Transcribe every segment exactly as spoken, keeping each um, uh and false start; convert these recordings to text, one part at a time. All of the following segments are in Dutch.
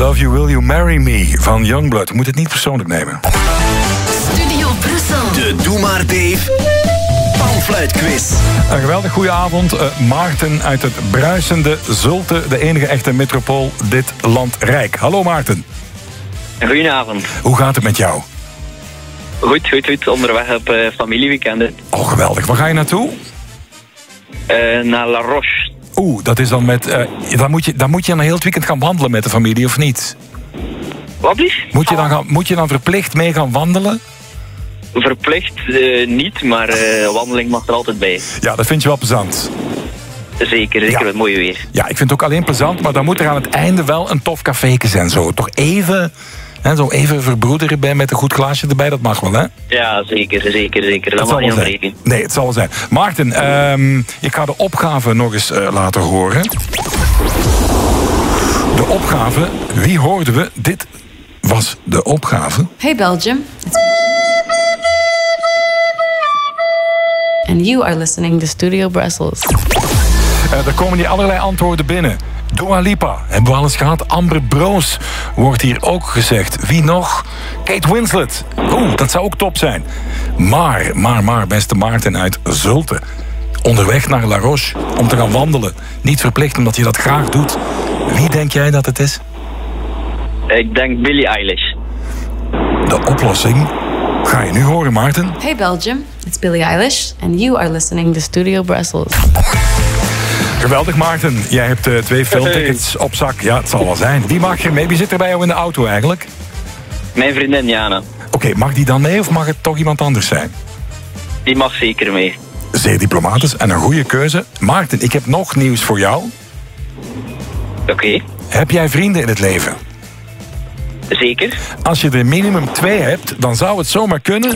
Love You, Will You Marry Me van Youngblood. Je moet het niet persoonlijk nemen. Studio Brussel. De Doe Maar Dave Panfluitquiz. Een geweldig goede avond. Uh, Maarten uit het bruisende Zulte, de enige echte metropool dit landrijk. Hallo Maarten. Goedenavond. Hoe gaat het met jou? Goed, goed, goed. Onderweg op uh, familieweekenden. Oh, geweldig. Waar ga je naartoe? Uh, naar La Roche. Oeh, dat is dan met... Uh, dan, moet je, dan moet je een heel het weekend gaan wandelen met de familie, of niet? Wat is? Moet je dan, gaan, moet je dan verplicht mee gaan wandelen? Verplicht uh, niet, maar uh, wandeling mag er altijd bij. Ja, dat vind je wel plezant. Zeker, zeker Ja. met mooie weer. Ja, ik vind het ook alleen plezant, maar dan moet er aan het einde wel een tof caféke zijn. Zo. Toch even, hè, zo even verbroederen bij met een goed glaasje erbij, dat mag wel, hè? Ja, zeker, zeker, zeker. Dat, Dat mag zal niet wel zijn. ontbreken. Nee, het zal wel zijn. Maarten, um, ik ga de opgave nog eens uh, laten horen. De opgave, wie hoorden we? Dit was de opgave. Hey Belgium. And you are listening to Studio Brussels. Uh, er komen hier allerlei antwoorden binnen. Dua Lipa, hebben we al eens gehad. Amber Broos wordt hier ook gezegd. Wie nog? Kate Winslet. Oeh, dat zou ook top zijn. Maar, maar, maar, beste Maarten uit Zulte. Onderweg naar La Roche om te gaan wandelen. Niet verplicht, omdat je dat graag doet. Wie denk jij dat het is? Ik denk Billie Eilish. De oplossing ga je nu horen, Maarten. Hey Belgium. It's Billie Eilish. And you are listening to Studio Brussels. Geweldig, Maarten. Jij hebt uh, twee filmtickets op zak. Ja, het zal wel zijn. Wie mag er mee? Wie zit er bij jou in de auto eigenlijk? Mijn vriendin Jana. Oké, okay, mag die dan mee of mag het toch iemand anders zijn? Die mag zeker mee. Zeer diplomatisch en een goede keuze. Maarten, ik heb nog nieuws voor jou. Oké. Okay. Heb jij vrienden in het leven? Zeker. Als je er minimum twee hebt, dan zou het zomaar kunnen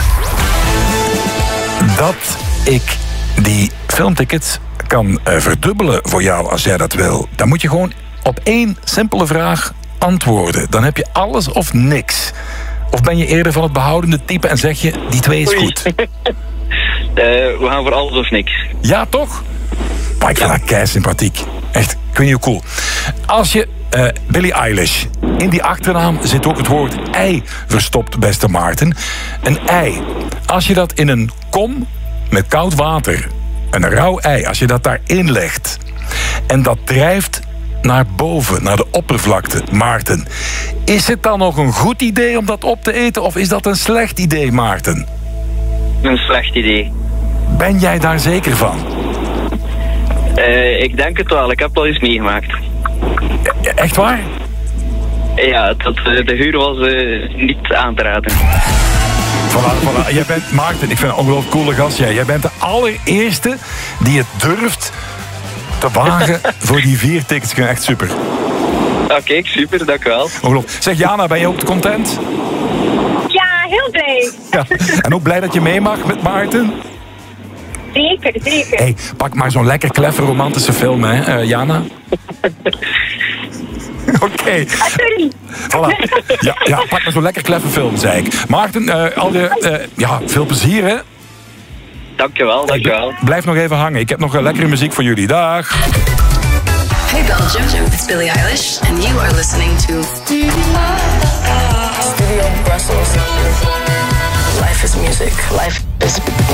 dat ik die filmtickets kan uh, verdubbelen voor jou als jij dat wil. Dan moet je gewoon op één simpele vraag antwoorden. Dan heb je alles of niks. Of ben je eerder van het behoudende type en zeg je, die twee is Oei. goed? uh, we gaan voor alles of niks. Ja, toch? Maar ik vind haar kei sympathiek. Echt, ik weet niet hoe cool. Als je uh, Billie Eilish, in die achternaam zit ook het woord ei verstopt, beste Maarten. Een ei. Als je dat in een kom met koud water, een rauw ei, als je dat daarin legt en dat drijft naar boven, naar de oppervlakte, Maarten. Is het dan nog een goed idee om dat op te eten of is dat een slecht idee, Maarten? Een slecht idee. Ben jij daar zeker van? Uh, ik denk het wel, ik heb het al eens meegemaakt. Ja, echt waar? Ja, dat, de huur was uh, niet aan te raden. Voilà, voilà. Jij bent, Maarten, ik vind een ongelooflijk coole gast. Jij. Jij bent de allereerste die het durft te wagen voor die vier tickets. Echt super. Oké, okay, super, dank u wel. Ongelooflijk. Zeg Jana, ben je ook content? Ja, heel blij. Ja. En ook blij dat je mee mag met Maarten? Zeker, zeker. Hey, pak maar zo'n lekker kleffe romantische film, hè, uh, Jana? Oké. Okay. Ah, sorry. Voilà. Ja, ja, pak maar zo'n lekker kleffe film, zei ik. Maarten, uh, al je, uh, ja, veel plezier, hè? Dankjewel, dankjewel. Blijf nog even hangen. Ik heb nog uh, lekkere muziek voor jullie. Dag. Hey Belgium. It's Billie Eilish. And you are listening to Studio Brussels. Life is music. Life is...